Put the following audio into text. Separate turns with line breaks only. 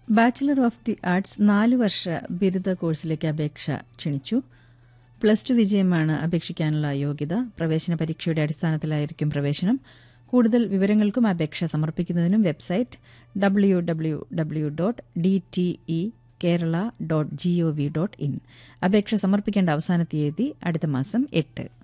Bachelor of the arts 4 വർഷ ബിരുദ കോഴ്സിലേക്ക് അപേക്ഷ ക്ഷണിച്ചു. +2 വിജയമാണ് അപേക്ഷിക്കാനുള്ള യോഗ്യത. പ്രവേശന പരീക്ഷയുടെ അടിസ്ഥാനത്തിലായിരിക്കും പ്രവേശനം. കൂടുതൽ വിവരങ്ങൾക്കും അപേക്ഷ സമർപ്പിക്കുന്നതിനും വെബ്സൈറ്റ് www.dtekerala.gov.in. അപേക്ഷ സമർപ്പിക്കേണ്ട അവസാന തീയതി അടുത്ത മാസം 8.